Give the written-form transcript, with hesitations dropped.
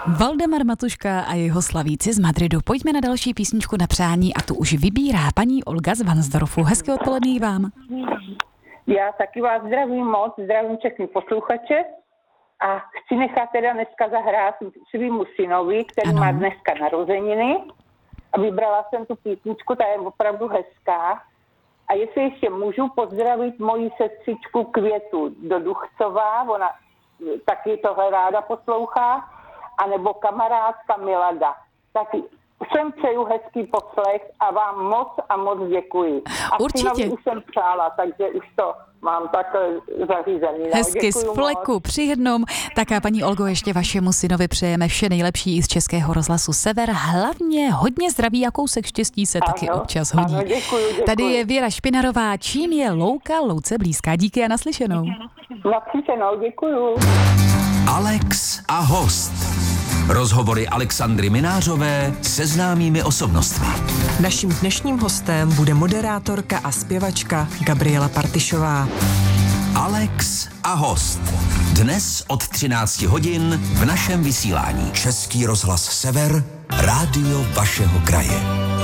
Valdemar Matuška a jeho slavíci z Madridu. Pojďme na další písničku na přání a tu už vybírá paní Olga z Varnsdorfu. Hezké odpoledne vám. Já taky vás zdravím moc, zdravím všechny posluchače a chci nechat teda dneska zahrát svýmu synovi, který má dneska narozeniny. A vybrala jsem tu písničku, ta je opravdu hezká. A jestli ještě můžu pozdravit moji sestřičku Květu do Duchcová, ona taky tohle ráda poslouchá, anebo kamarádka Milada. Taky všem přeju hezký poslech a vám moc děkuji. A určitě. Už jsem přála, takže už to mám takhle zařízený. Hezky z fleku při jednom. Tak a paní Olgo, ještě vašemu synovi přejeme vše nejlepší z Českého rozhlasu Sever. Hlavně hodně zdraví a kousek štěstí se taky občas hodí. Ano, děkuji. Tady je Věra Špinarová. Čím je louka louce blízká? Díky a naslyšenou. Naslyšenou, děkuju. Alex a host. Rozhovory Alexandry Minářové se známými osobnostmi. Naším dnešním hostem bude moderátorka a zpěvačka Gabriela Partišová. Alex a host. Dnes od 13 hodin v našem vysílání. Český rozhlas Sever, rádio vašeho kraje.